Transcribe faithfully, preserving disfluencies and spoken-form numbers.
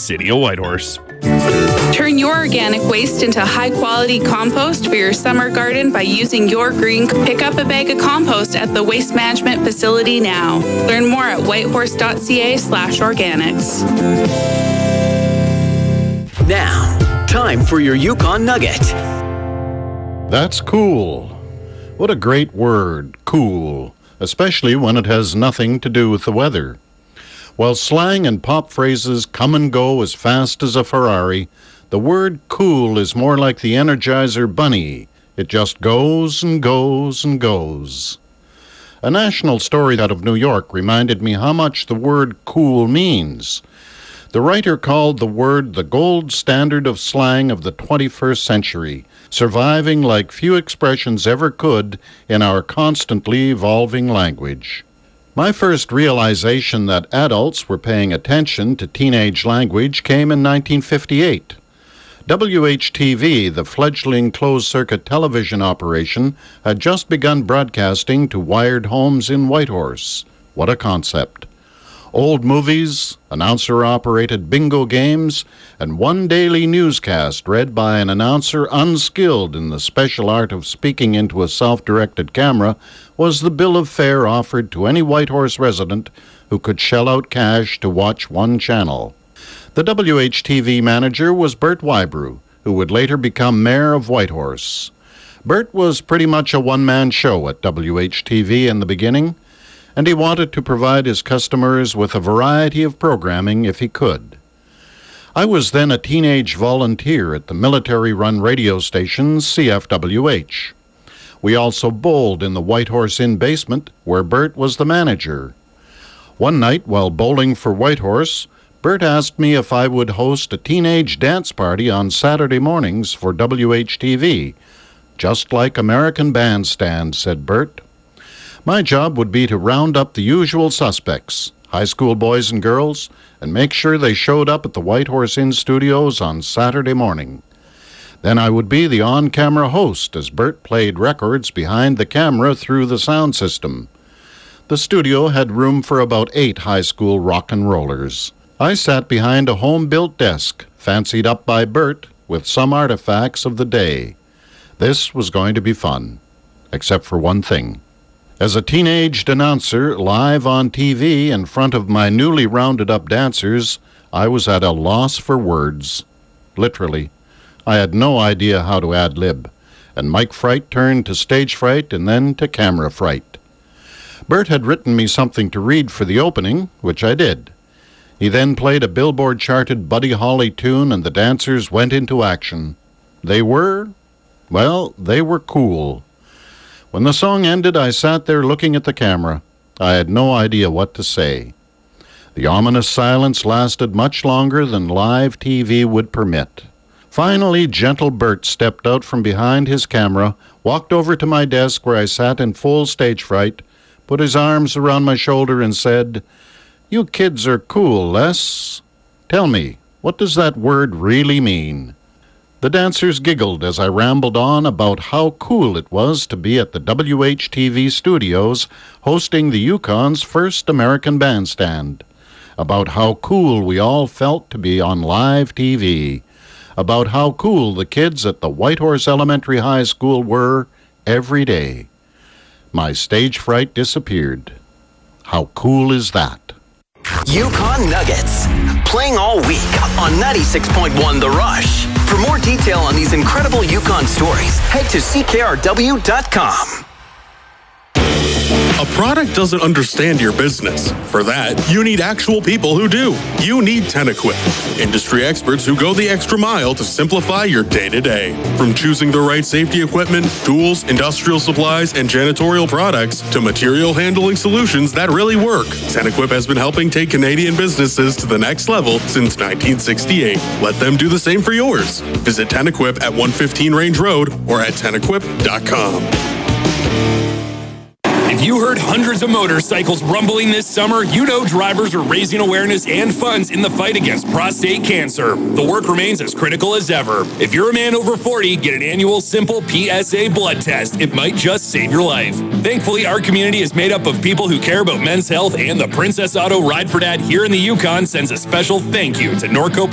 City of Whitehorse. Turn your organic waste into high-quality compost for your summer garden by using Your Green. Pick up a bag of compost at the Waste Management Facility now. Learn more at whitehorse.ca slash organics. Now, time for your Yukon Nugget. That's cool. What a great word, cool, especially when it has nothing to do with the weather. While slang and pop phrases come and go as fast as a Ferrari, the word cool is more like the Energizer Bunny. It just goes and goes and goes. A national story out of New York reminded me how much the word cool means. The writer called the word the gold standard of slang of the twenty-first century, surviving like few expressions ever could in our constantly evolving language. My first realization that adults were paying attention to teenage language came in nineteen fifty-eight. W H T V, the fledgling closed-circuit television operation, had just begun broadcasting to wired homes in Whitehorse. What a concept. Old movies, announcer-operated bingo games, and one daily newscast read by an announcer unskilled in the special art of speaking into a self-directed camera was the bill of fare offered to any Whitehorse resident who could shell out cash to watch one channel. The W H T V manager was Bert Wybrew, who would later become mayor of Whitehorse. Bert was pretty much a one-man show at W H T V in the beginning, and he wanted to provide his customers with a variety of programming if he could. I was then a teenage volunteer at the military-run radio station C F W H. We also bowled in the Whitehorse Inn basement, where Bert was the manager. One night, while bowling for Whitehorse, Bert asked me if I would host a teenage dance party on Saturday mornings for W H T V. Just like American Bandstand, said Bert. My job would be to round up the usual suspects, high school boys and girls, and make sure they showed up at the Whitehorse Inn studios on Saturday morning. Then I would be the on-camera host as Bert played records behind the camera through the sound system. The studio had room for about eight high school rock and rollers. I sat behind a home-built desk, fancied up by Bert, with some artifacts of the day. This was going to be fun, except for one thing. As a teenage announcer, live on T V in front of my newly rounded-up dancers, I was at a loss for words. Literally. I had no idea how to ad-lib, and mic fright turned to stage fright and then to camera fright. Bert had written me something to read for the opening, which I did. He then played a Billboard-charted Buddy Holly tune, and the dancers went into action. They were, well, they were cool. When the song ended, I sat there looking at the camera. I had no idea what to say. The ominous silence lasted much longer than live T V would permit. Finally, gentle Bert stepped out from behind his camera, walked over to my desk where I sat in full stage fright, put his arms around my shoulder and said, "You kids are cool, Les. Tell me, what does that word really mean?" The dancers giggled as I rambled on about how cool it was to be at the W H T V studios hosting the Yukon's first American Bandstand, about how cool we all felt to be on live T V, about how cool the kids at the Whitehorse Elementary High School were every day. My stage fright disappeared. How cool is that? Yukon Nuggets, playing all week on ninety-six point one The Rush. For more detail on these incredible Yukon stories, head to C K R W dot com. A product doesn't understand your business. For that, you need actual people who do. You need Tenequip, industry experts who go the extra mile to simplify your day-to-day. From choosing the right safety equipment, tools, industrial supplies, and janitorial products, to material handling solutions that really work, Tenequip has been helping take Canadian businesses to the next level since nineteen sixty-eight. Let them do the same for yours. Visit Tenequip at one fifteen Range Road or at tenequip dot com. If you heard hundreds of motorcycles rumbling this summer, you know drivers are raising awareness and funds in the fight against prostate cancer. The work remains as critical as ever. If you're a man over forty, get an annual simple P S A blood test. It might just save your life. Thankfully, our community is made up of people who care about men's health, and the Princess Auto Ride for Dad here in the Yukon sends a special thank you to Norco